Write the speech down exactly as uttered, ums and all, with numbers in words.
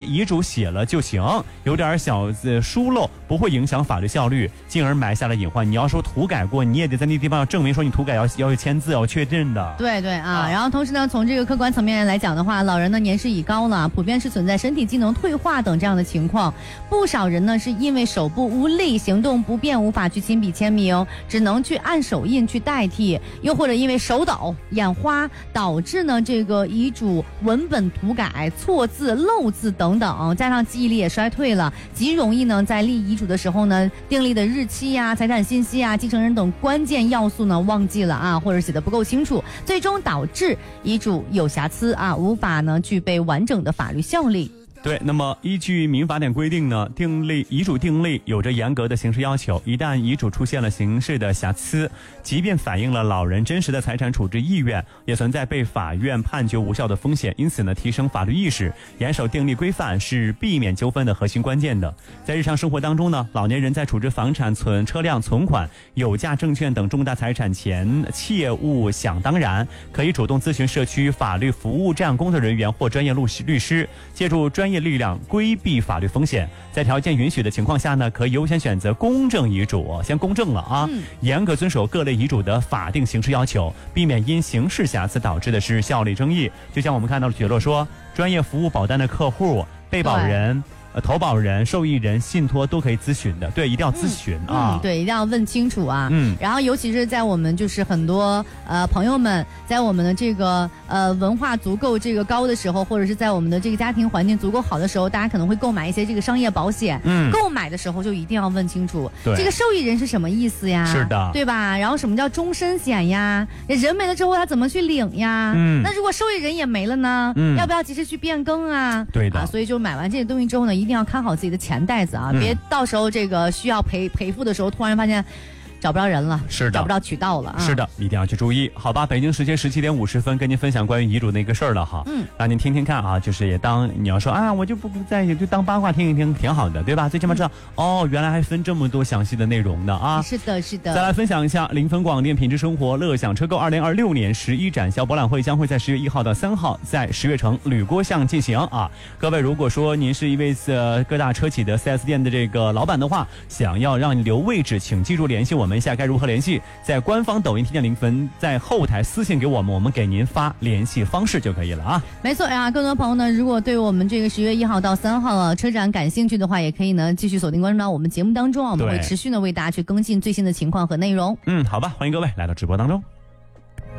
遗嘱写了就行，有点小子疏漏不会影响法律效率，进而埋下了隐患。你要说涂改过，你也得在那地方要证明说你涂改要要签字，要确认的。 对对啊，啊然后同时呢，从这个客观层面来讲的话，老人呢年事已高了，普遍是存在身体机能退化等这样的情况。不少人呢是因为手部无力、行动不便，无法去亲笔签名，只能去按手印去代替，又或者因为手抖、眼花，导致呢这个遗嘱文本涂改、错字、漏字等等，加上记忆力也衰退了，极容易呢在立遗嘱的时候呢，订立的日期呀、财产信息啊、继承人等关键要素呢忘记了啊，或者写的不够清楚，最终导致遗嘱有瑕疵啊，无法呢具备完整的法律效力。 对，那么依据民法典规定呢，订立遗嘱订立有着严格的刑事要求，一旦遗嘱出现了刑事的瑕疵，即便反映了老人真实的财产处置意愿，也存在被法院判决无效的风险。因此呢，提升法律意识，严守订立规范是避免纠纷的核心关键的。在日常生活当中呢，老年人在处置房产、存车辆、存款、有价证券等重大财产前，切勿想当然，可以主动咨询社区法律服务站工作人员或专业律师，借助专业业力量规避法律风险，在条件允许的情况下呢，可以优先选择公证遗嘱，先公证了啊，嗯、严格遵守各类遗嘱的法定形式要求，避免因刑事瑕疵导致的是效力争议。就像我们看到的雪落说，专业服务保单的客户、被保人。呃，投保人、受益人、信托都可以咨询的，对，一定要咨询、嗯、啊、 嗯，对，一定要问清楚啊。 嗯， 然后尤其是在我们就是很多呃朋友们在我们的这个呃文化足够这个高的时候，或者是在我们的这个家庭环境足够好的时候，大家可能会购买一些这个商业保险。嗯，购买的时候就一定要问清楚，对，这个受益人是什么意思呀？ 是的， 对吧？然后什么叫终身险呀？人没了之后他怎么去领呀？嗯，那如果受益人也没了呢？嗯，要不要及时去变更啊？ 对的、 啊，所以就买完这些东西之后呢，一定要看好自己的钱袋子啊，嗯、别到时候这个需要赔赔付的时候，突然发现找不着人了， 是的， 找不着渠道了、啊。 是的，一定要去注意，好吧？北京时间十七点五十分，跟您分享关于遗嘱那个事儿了哈。嗯，让您听听看啊，就是也当你要说啊，我就不不在意，就当八卦听一听，挺好的，对吧？最起码知道、嗯、哦，原来还分这么多详细的内容的啊。 是的，是的。 再来分享一下临汾广电品质生活乐享车购二零二六年十一展销博览会将会在十月一号到三号在十月城吕郭巷进行啊。各位，如果说您是一位呃各大车企的 四 S 店的这个老板的话，想要让你留位置，请记住联系我们一下，该如何联系？在官方抖音听见临汾，在后台私信给我们，我们给您发联系方式就可以了啊。 没错呀，更多朋友呢，如果对我们这个十月一号到三号啊车展感兴趣的话，也可以呢继续锁定关注到我们节目当中啊，我们会持续呢为大家去更新最新的情况和内容。 嗯，好吧，欢迎各位来到直播当中。